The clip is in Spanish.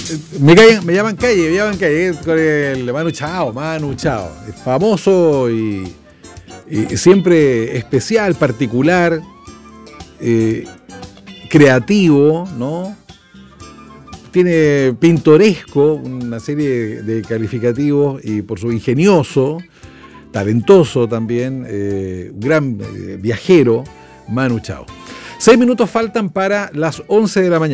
Me llaman calle con el Manu Chao, es famoso y siempre especial, particular, creativo, ¿no? Tiene pintoresco, una serie de calificativos, y por su ingenioso, talentoso también, un gran viajero, Manu Chao. 6 minutos faltan para las 11 de la mañana.